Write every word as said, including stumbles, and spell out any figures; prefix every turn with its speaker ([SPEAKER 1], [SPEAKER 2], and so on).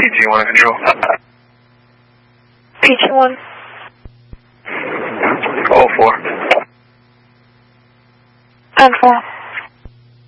[SPEAKER 1] T one control.
[SPEAKER 2] P T one.
[SPEAKER 1] Oh four.
[SPEAKER 2] And four.